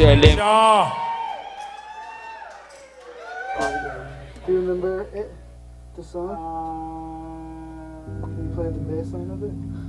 söyleyeyim. Do you remember it? The song? Can you play the bass line of it?